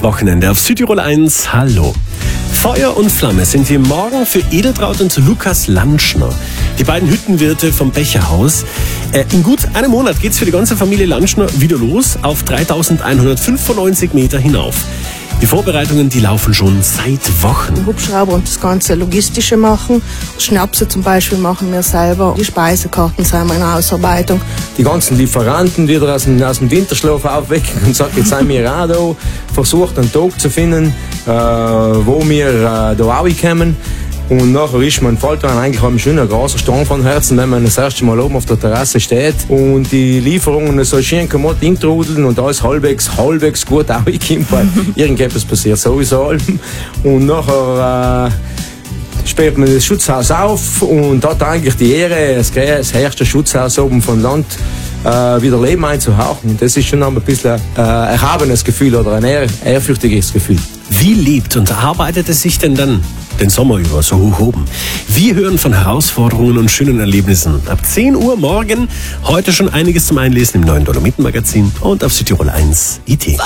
ins Wochenende auf Südtirol 1. Hallo. Feuer und Flamme sind wir morgen für Edeltraud und Lukas Lantschner. Die beiden Hüttenwirte vom Becherhaus. In gut einem Monat geht's für die ganze Familie Lantschner wieder los auf 3195 Meter hinauf. Die Vorbereitungen, die laufen schon seit Wochen. Hubschrauber und das ganze Logistische machen. Schnapse zum Beispiel machen wir selber. Die Speisekarten sind wir in Ausarbeitung. Die ganzen Lieferanten wieder aus dem Winterschlaf aufwecken und sagen, jetzt sind wir auch da. Versucht einen Tag zu finden, wo wir da rauskommen. Und nachher fällt man eigentlich ein schöner großer Stein von Herzen, wenn man das erste Mal oben auf der Terrasse steht und die Lieferungen so schön kommt intrudeln und alles halbwegs gut rauskommt, weil irgendetwas passiert sowieso. Und nachher sperrt man das Schutzhaus auf und hat eigentlich die Ehre, das erste Schutzhaus oben von Land wieder Leben einzuhauchen. Und das ist schon ein bisschen ein erhabenes Gefühl oder ein ehrfürchtiges Gefühl. Wie lebt und arbeitet es sich denn dann den Sommer über so hoch oben? Wir hören von Herausforderungen und schönen Erlebnissen. Ab 10 Uhr morgen, heute schon einiges zum Einlesen im neuen Dolomiten-Magazin und auf Südtirol 1 IT.